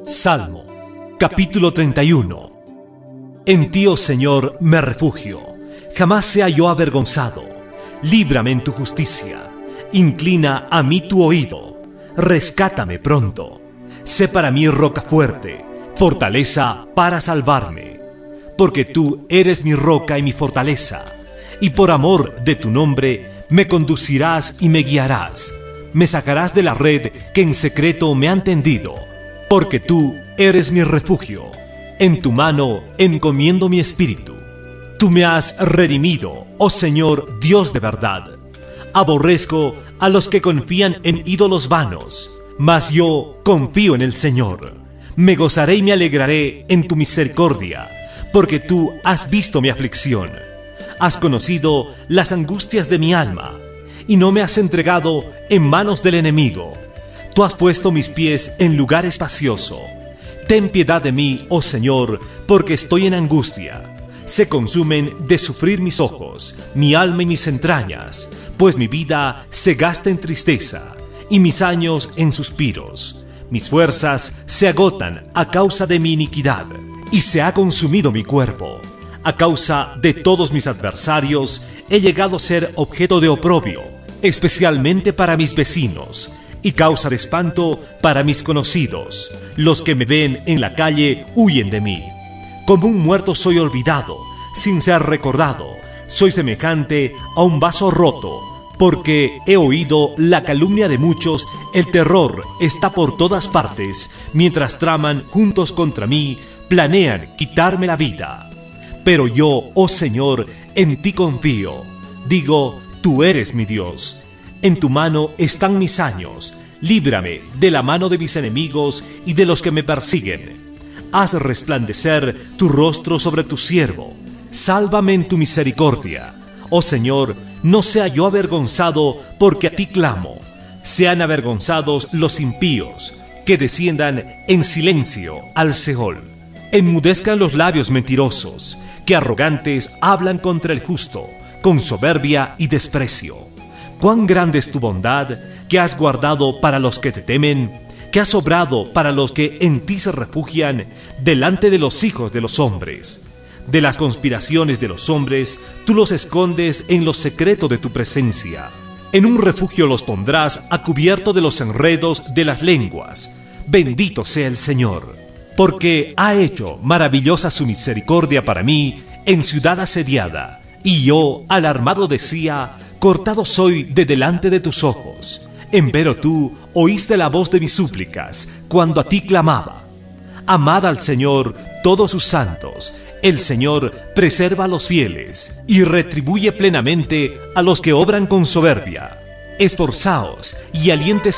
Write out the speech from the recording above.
Salmo, capítulo 31. En ti, oh Señor, me refugio. Jamás sea yo avergonzado. Líbrame en tu justicia. Inclina a mí tu oído. Rescátame pronto. Sé para mí roca fuerte, fortaleza para salvarme. Porque tú eres mi roca y mi fortaleza, y por amor de tu nombre me conducirás y me guiarás. Me sacarás de la red que en secreto me han tendido. Porque tú eres mi refugio. En tu mano encomiendo mi espíritu. Tú me has redimido, oh Señor, Dios de verdad. Aborrezco a los que confían en ídolos vanos, mas yo confío en el Señor. Me gozaré y me alegraré en tu misericordia, porque tú has visto mi aflicción. Has conocido las angustias de mi alma, y no me has entregado en manos del enemigo. Tú has puesto mis pies en lugar espacioso. Ten piedad de mí, oh Señor, porque estoy en angustia. Se consumen de sufrir mis ojos, mi alma y mis entrañas, pues mi vida se gasta en tristeza, y mis años en suspiros. Mis fuerzas se agotan a causa de mi iniquidad, y se ha consumido mi cuerpo. A causa de todos mis adversarios, he llegado a ser objeto de oprobio, especialmente para mis vecinos, y causa de espanto para mis conocidos. Los que me ven en la calle huyen de mí. Como un muerto soy olvidado, sin ser recordado. Soy semejante a un vaso roto, porque he oído la calumnia de muchos. El terror está por todas partes, mientras traman juntos contra mí, planean quitarme la vida. Pero yo, oh Señor, en ti confío. Digo, tú eres mi Dios. En tu mano están mis años. Líbrame de la mano de mis enemigos y de los que me persiguen. Haz resplandecer tu rostro sobre tu siervo. Sálvame en tu misericordia. Oh Señor, no sea yo avergonzado, porque a ti clamo. Sean avergonzados los impíos, que desciendan en silencio al Seol. Enmudezcan los labios mentirosos, que arrogantes hablan contra el justo, con soberbia y desprecio. Cuán grande es tu bondad, que has guardado para los que te temen, que has obrado para los que en ti se refugian, delante de los hijos de los hombres. De las conspiraciones de los hombres, tú los escondes en lo secreto de tu presencia. En un refugio los pondrás a cubierto de los enredos de las lenguas. Bendito sea el Señor, porque ha hecho maravillosa su misericordia para mí en ciudad asediada. Y yo, alarmado, decía: cortado soy de delante de tus ojos. Empero tú oíste la voz de mis súplicas cuando a ti clamaba. Amad al Señor todos sus santos. El Señor preserva a los fieles y retribuye plenamente a los que obran con soberbia. Esforzaos y aliéntese